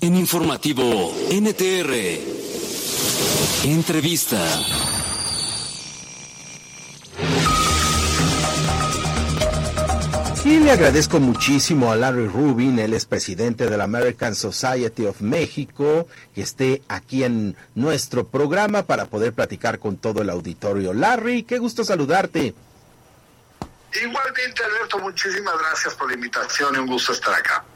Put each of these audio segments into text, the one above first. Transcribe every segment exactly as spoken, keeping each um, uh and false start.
En Informativo N T R. Entrevista. Y le agradezco muchísimo a Larry Rubin, él es presidente de la American Society of México, que esté aquí en nuestro programa para poder platicar con todo el auditorio. Larry, qué gusto saludarte. Igualmente, Alberto, muchísimas gracias por la invitación y un gusto estar acá.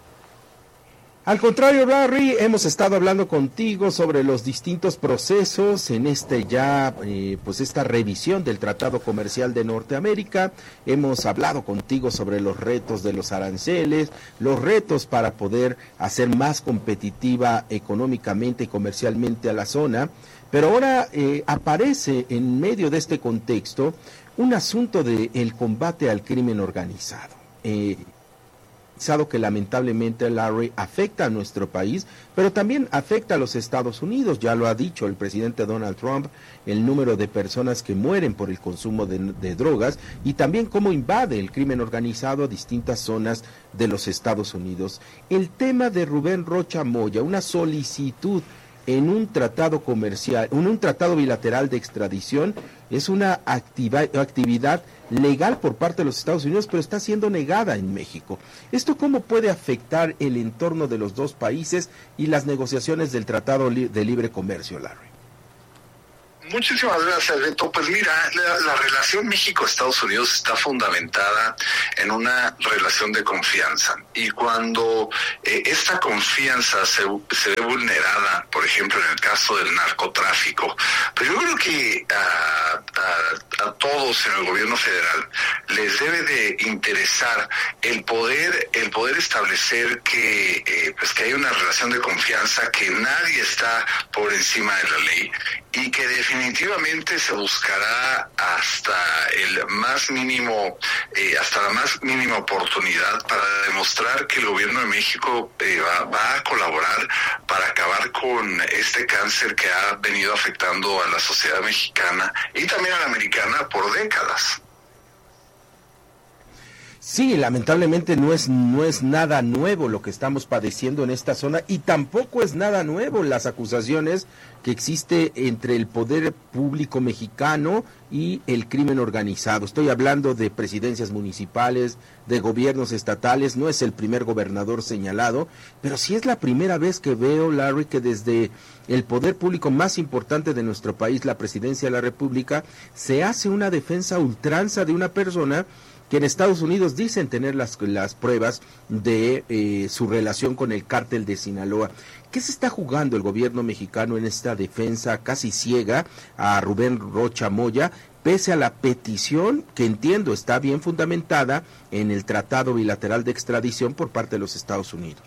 Al contrario, Larry, hemos estado hablando contigo sobre los distintos procesos en este ya, eh, pues esta revisión del Tratado Comercial de Norteamérica. Hemos hablado contigo sobre los retos de los aranceles, los retos para poder hacer más competitiva económicamente y comercialmente a la zona. Pero ahora eh, aparece en medio de este contexto un asunto de el combate al crimen organizado. Eh, que lamentablemente, Larry, afecta a nuestro país, pero también afecta a los Estados Unidos. Ya lo ha dicho el presidente Donald Trump, el número de personas que mueren por el consumo de, de drogas, y también cómo invade el crimen organizado a distintas zonas de los Estados Unidos. El tema de Rubén Rocha Moya, una solicitud en un tratado comercial, en un tratado bilateral de extradición, es una activa, actividad legal por parte de los Estados Unidos, pero está siendo negada en México. ¿Esto cómo puede afectar el entorno de los dos países y las negociaciones del Tratado de Libre Comercio, Larry? Muchísimas gracias, Beto. Pues mira, la, la relación México-Estados Unidos está fundamentada en una relación de confianza. Y cuando eh, esta confianza se, se ve vulnerada, por ejemplo, en el caso del narcotráfico, pues yo creo que a, a, a todos en el gobierno federal les debe de interesar el poder, el poder establecer que, eh, pues que hay una relación de confianza, que nadie está por encima de la ley y que definitivamente se buscará hasta el más mínimo, eh, hasta la más mínima oportunidad para demostrar que el gobierno de México eh, va, va a colaborar para acabar con este cáncer que ha venido afectando a la sociedad mexicana y también a la americana por décadas. Sí, lamentablemente no es no es nada nuevo lo que estamos padeciendo en esta zona, y tampoco es nada nuevo las acusaciones que existe entre el poder público mexicano y el crimen organizado. Estoy hablando de presidencias municipales, de gobiernos estatales. No es el primer gobernador señalado, pero sí es la primera vez que veo, Larry, que desde el poder público más importante de nuestro país, la presidencia de la República, se hace una defensa a ultranza de una persona que en Estados Unidos dicen tener las, las pruebas de eh, su relación con el cártel de Sinaloa. ¿Qué se está jugando el gobierno mexicano en esta defensa casi ciega a Rubén Rocha Moya, pese a la petición, que entiendo está bien fundamentada, en el Tratado Bilateral de Extradición por parte de los Estados Unidos?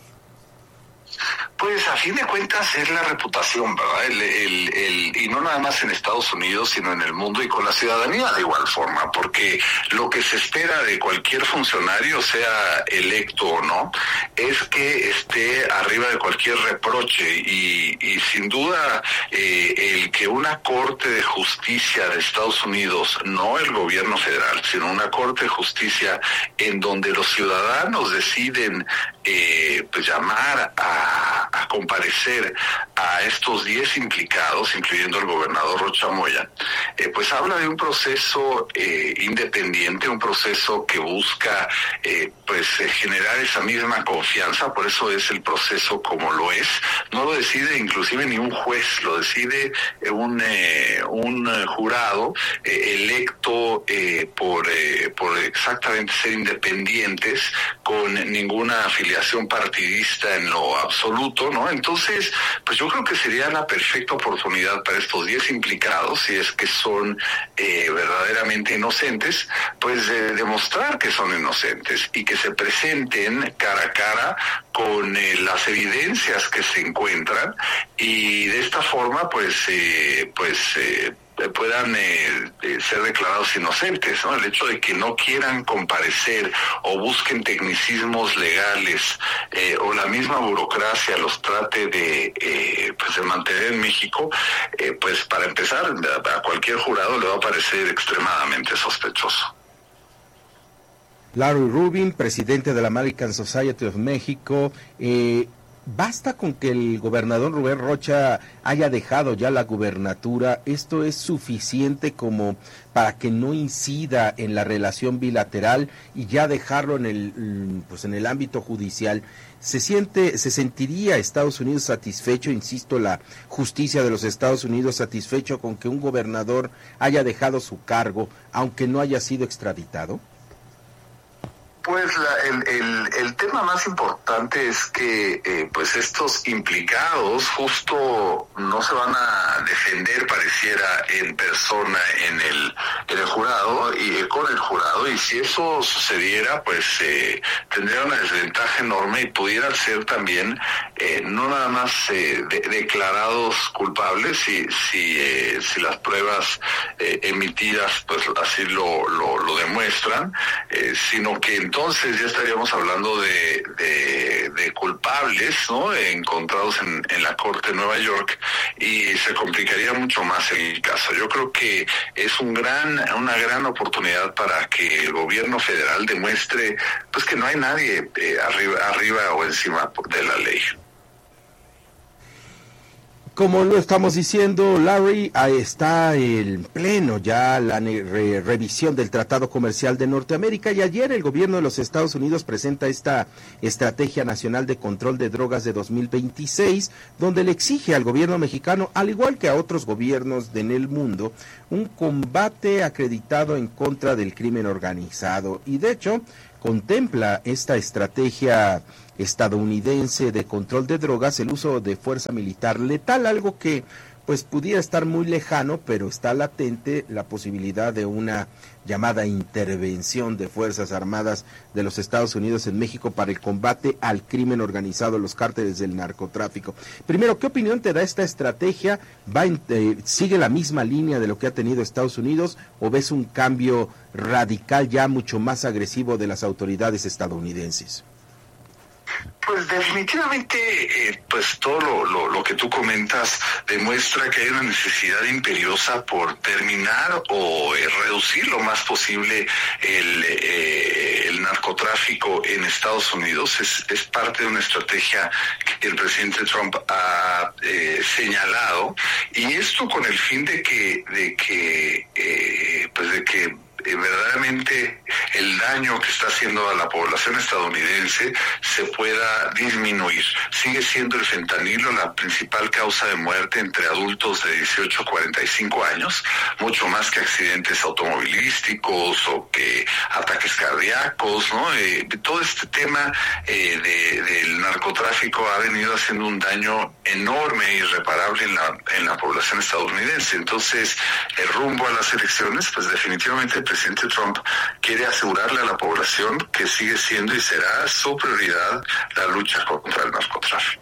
Pues a fin de cuentas es la reputación, ¿verdad? El, el, el, y no nada más en Estados Unidos, sino en el mundo y con la ciudadanía de igual forma, porque lo que se espera de cualquier funcionario, sea electo o no, es que esté arriba de cualquier reproche y, y sin duda eh, el que una Corte de Justicia de Estados Unidos, no el gobierno federal, sino una Corte de Justicia en donde los ciudadanos deciden eh, pues llamar a a comparecer a estos diez implicados, incluyendo el gobernador Rocha Moya, eh, pues habla de un proceso eh, independiente, un proceso que busca eh, pues eh, generar esa misma confianza. Por eso es el proceso como lo es. No lo decide inclusive ni un juez, lo decide eh, un eh, un eh, jurado eh, electo eh, por eh, por exactamente ser independientes, con ninguna afiliación partidista en lo absoluto, ¿no? Entonces, pues yo creo que sería la perfecta oportunidad para estos diez implicados, si es que son eh, verdaderamente inocentes, pues de demostrar que son inocentes y que se presenten cara a cara con eh, las evidencias que se encuentran, y de esta forma, pues, eh, pues eh, puedan eh, eh, ser declarados inocentes, ¿no? El hecho de que no quieran comparecer o busquen tecnicismos legales eh, o la misma burocracia los trate de eh, pues de mantener en México, eh, pues para empezar, a cualquier jurado le va a parecer extremadamente sospechoso. Larry Rubin, presidente de la American Society of México, eh, ¿Basta con que el gobernador Rubén Rocha haya dejado ya la gubernatura? ¿Esto es suficiente como para que no incida en la relación bilateral y ya dejarlo en el, pues en el ámbito judicial? ¿Se siente, se sentiría Estados Unidos satisfecho, insisto, la justicia de los Estados Unidos satisfecho con que un gobernador haya dejado su cargo, aunque no haya sido extraditado? Pues la, el, el, el tema más importante es que eh, pues estos implicados justo no se van a defender, pareciera, en persona en el, en el jurado y eh, con el jurado, y si eso sucediera, pues eh, tendría una desventaja enorme y pudieran ser también eh, no nada más eh, de, declarados culpables si si, eh, si las pruebas eh, emitidas pues así lo, lo, lo demuestran, eh, sino que en entonces ya estaríamos hablando de, de, de culpables, ¿no?, encontrados en, en la Corte de Nueva York, y se complicaría mucho más el caso. Yo creo que es un gran, una gran oportunidad para que el gobierno federal demuestre pues que no hay nadie eh, arriba, arriba o encima de la ley. Como lo estamos diciendo, Larry, ahí está el pleno ya la re revisión del Tratado Comercial de Norteamérica, y ayer el gobierno de los Estados Unidos presenta esta Estrategia Nacional de Control de Drogas de dos mil veintiséis, donde le exige al gobierno mexicano, al igual que a otros gobiernos en el mundo, un combate acreditado en contra del crimen organizado. Y de hecho, contempla esta estrategia estadounidense de control de drogas el uso de fuerza militar letal, algo que pues pudiera estar muy lejano, pero está latente la posibilidad de una llamada intervención de Fuerzas Armadas de los Estados Unidos en México para el combate al crimen organizado, los cárteles del narcotráfico. Primero, ¿qué opinión te da esta estrategia? ¿Va en, eh, sigue la misma línea de lo que ha tenido Estados Unidos, o ves un cambio radical ya mucho más agresivo de las autoridades estadounidenses? Pues definitivamente, eh, pues todo lo, lo, lo que tú comentas demuestra que hay una necesidad imperiosa por terminar o eh, reducir lo más posible el, eh, el narcotráfico en Estados Unidos. Es, es parte de una estrategia que el presidente Trump ha eh, señalado, y esto con el fin de que, de que, eh, pues de que verdaderamente el daño que está haciendo a la población estadounidense se pueda disminuir. Sigue siendo el fentanilo la principal causa de muerte entre adultos de dieciocho a cuarenta y cinco años, mucho más que accidentes automovilísticos o que ataques cardíacos, ¿no? Eh, todo este tema eh, de, del narcotráfico ha venido haciendo un daño enorme e irreparable en la, en la población estadounidense. Entonces, el rumbo a las elecciones, pues definitivamente el presidente Trump quiere asegurarle a la población que sigue siendo y será su prioridad la lucha contra el narcotráfico.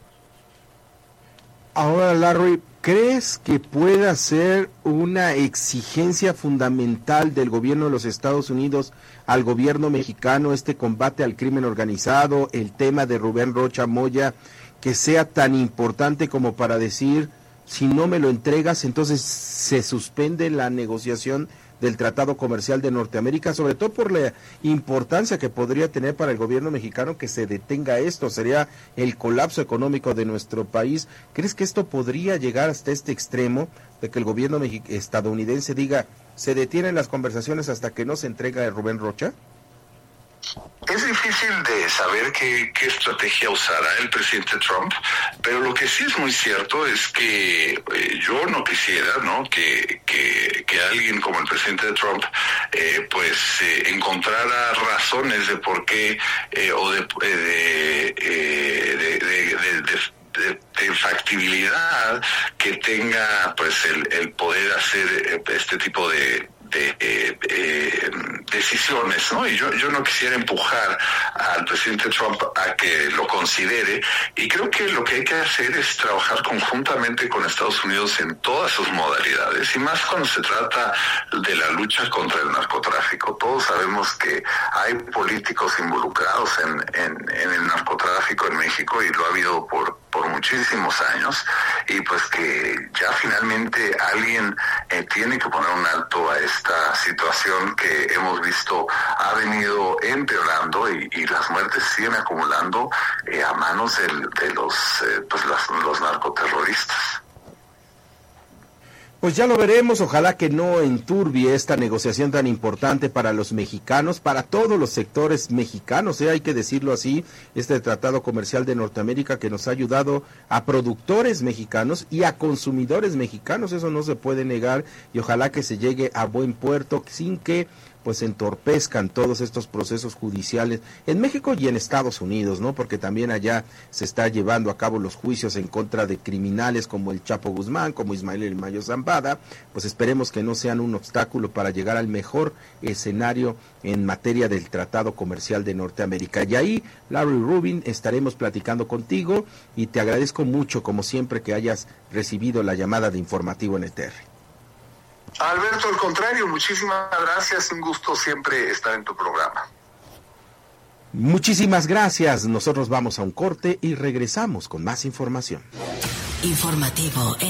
Ahora, Larry, ¿crees que pueda ser una exigencia fundamental del gobierno de los Estados Unidos al gobierno mexicano este combate al crimen organizado, el tema de Rubén Rocha Moya, que sea tan importante como para decir, si no me lo entregas, entonces se suspende la negociación del Tratado Comercial de Norteamérica, sobre todo por la importancia que podría tener para el gobierno mexicano que se detenga esto? Sería el colapso económico de nuestro país. ¿Crees que esto podría llegar hasta este extremo de que el gobierno estadounidense diga, se detienen las conversaciones hasta que no se entrega a Rubén Rocha? Es difícil de saber qué, qué estrategia usará el presidente Trump, pero lo que sí es muy cierto es que eh, yo no quisiera, ¿no?, que, que, que alguien como el presidente Trump eh, pues eh, encontrara razones de por qué eh, o de, de, eh, de, de, de, de De, de factibilidad que tenga pues el, el poder hacer este tipo de de eh, eh, decisiones, ¿no? Y yo, yo no quisiera empujar al presidente Trump a que lo considere, y creo que lo que hay que hacer es trabajar conjuntamente con Estados Unidos en todas sus modalidades, y más cuando se trata de la lucha contra el narcotráfico. Todos sabemos que hay políticos involucrados en, en, en el narcotráfico en México, y lo ha habido por, por muchísimos años y pues que ya finalmente alguien eh, tiene que poner un alto a esta situación que hemos visto ha venido empeorando y, y las muertes siguen acumulando eh, a manos del, de los, eh, pues las, los narcoterroristas. Pues ya lo veremos, ojalá que no enturbie esta negociación tan importante para los mexicanos, para todos los sectores mexicanos, ¿eh? Hay que decirlo así, este tratado comercial de Norteamérica que nos ha ayudado a productores mexicanos y a consumidores mexicanos, eso no se puede negar, y ojalá que se llegue a buen puerto sin que pues entorpezcan todos estos procesos judiciales en México y en Estados Unidos, ¿no? Porque también allá se está llevando a cabo los juicios en contra de criminales como el Chapo Guzmán, como Ismael El Mayo Zambada, pues esperemos que no sean un obstáculo para llegar al mejor escenario en materia del Tratado Comercial de Norteamérica. Y ahí, Larry Rubin, estaremos platicando contigo y te agradezco mucho, como siempre, que hayas recibido la llamada de Informativo N T R. Alberto, al contrario, muchísimas gracias, un gusto siempre estar en tu programa. Muchísimas gracias, nosotros vamos a un corte y regresamos con más información. Informativo